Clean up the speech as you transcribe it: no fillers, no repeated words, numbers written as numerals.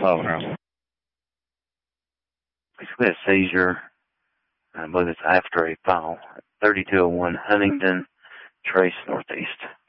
Colorado. Basically a seizure. I believe it's after a fall. 3201 Huntington Trace Northeast.